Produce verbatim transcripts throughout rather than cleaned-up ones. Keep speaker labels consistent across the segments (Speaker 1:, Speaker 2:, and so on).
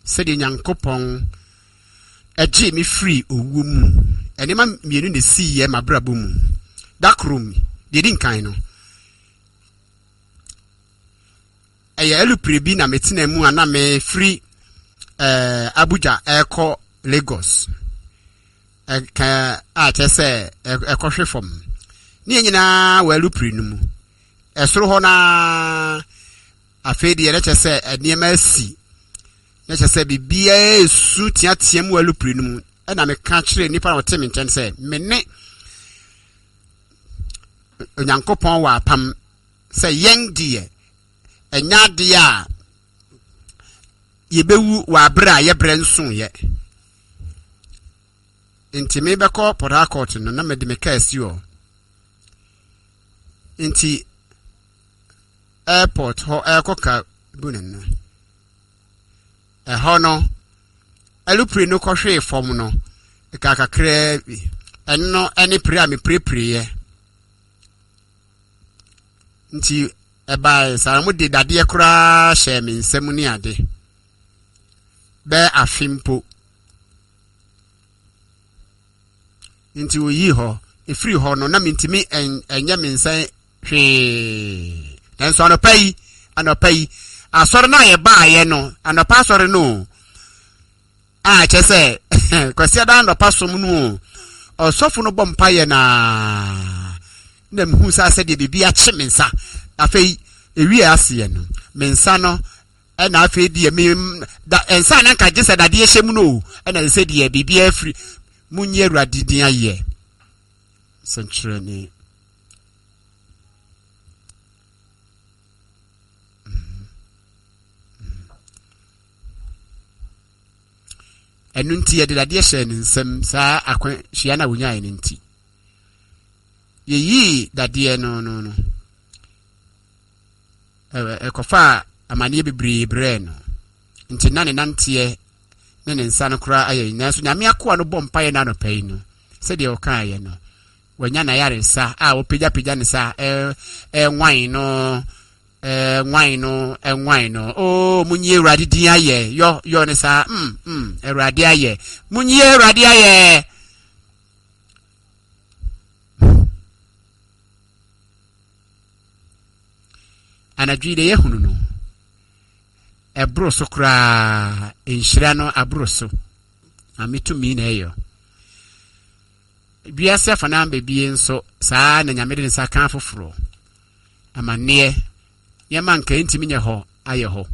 Speaker 1: said in Yankopon a Jimmy free o womb. And Emma meaning the sea, my brabum. Dark room, didn't kind of. A yellow prebina metina mu and me free uh, Abuja Airco Lagos. A at say a coffee from. Nina well prinum. A srohona a fade the letter say a near mercy. Let us say be a suit yet tiem well prinum. And I'm a country nipper or Timington say, Mene Yankopon wa pam say young dear. And ya dear ye bewu wa bra ye bren soon ye. Inti me beko Port Harcourt no na me de me case you. Inti airport ho aircoka bunen. E hono elupri no kohwe form no e ka kakra bi. Enno ene pre a me pre pre ye. Inti eba sa mo de dade kura hye me nsem ni ade. Be afimpo. Inti oyi ho e free ho no na mintimi enye me nsan hwe. Enso anopai anopai asore na ye ba ye no anopa asore no. Ah chese kwesi ada anopa som no. Osofu no bompa ye na na mhu sa se de bibia che mensa. Afei ewi ase no mensa no e na afei de me da ensa na nka gese dade ehye mu no e na se de bibia afri munye awurade din aye century ni enunti ye de dade ehye nsem sa akwan hia na wonya ye nti ye yi dade no no no e kofa amane bebre bre no nti na ne nante ne ne nsa no kura aye nanso nyame akoa no bompa ye na no pai no se de o kan ye no wanya na yare sa a wo pija pija ne sa e e nwan no e nwan no e nwan no o munyi Awurade din aye yo yo ne sa mm mm Awurade aye munyi Awurade aye anadwide ye hunu no ebro so kra enhyira no abro so amitumi na eyo biase fa na mbebie nso saa na nyamede ne sa kan foforo amane ye man ka ntimi nye ho aye ho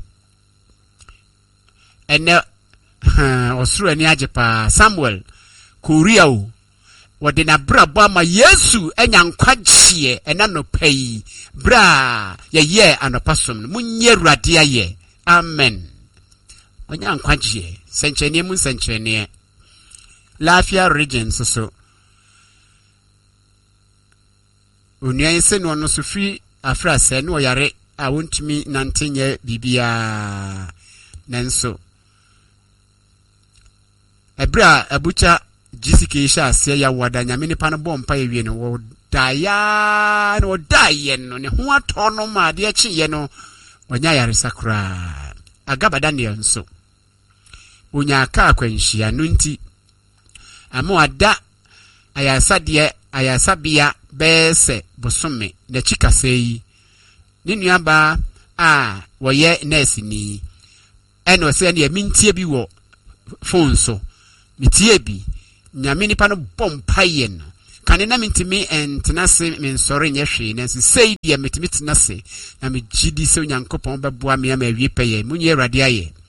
Speaker 1: ene osuru ani ajepa Samuel Korea o wode na brabo ama Yesu enya nkwagye ena no pai bra ye ye anopasom munye Awurade aye amen onya nkwagye senchenie mu senchenie Lafia region so so onyan se no no so fi afra se no yare a wontumi nantenye bibia nanso ebra abucha Jisike sha se ya wada nyame nipa no bompa ye wie no wo daya no daye no ne ho ato no ma de achi ye no onya yare sakra agabada ne nso onya aka akwanhia no nti amo ada ayasa de ayasa bia bese bosome na chikase yi ne nuaba a woye nurse ni eno se ne mintie bi wo phone so mitie bi nyame nipa no bompa ye no kane na mintimi entenase me nsore nye hwe na sei dia metimi tenase na me gidi se Onyankopon beboa me ama awie peye munye Awurade aye